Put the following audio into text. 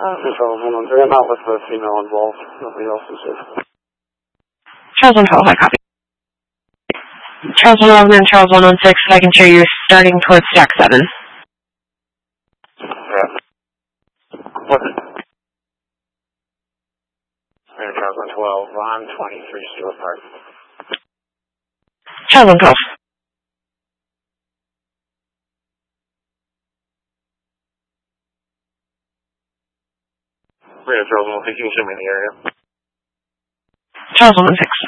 Charles 113, not with the female involved. Nobody else is safe. Charles 112, I copy. Charles 111 and Charles 116, I can show you starting towards stack 7. Yeah. What's it? Charles 112 on 23 Stewart Park. Charles 112. Yeah, Charles 116, you can show me in the area. Charles 116.